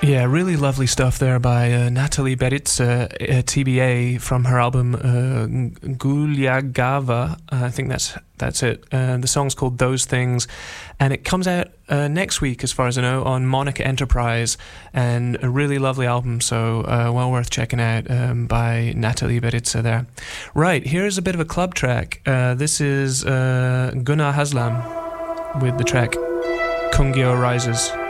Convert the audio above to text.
Yeah, really lovely stuff there by Natalie Beritza, TBA, from her album Gulyagava. I think that's it. The song's called Those Things, and it comes out next week, as far as I know, on Monica Enterprise, and a really lovely album, so well worth checking out by Natalie Beritza there. Right, here's a bit of a club track. This is Gunnar Haslam with the track Kungyo Rises.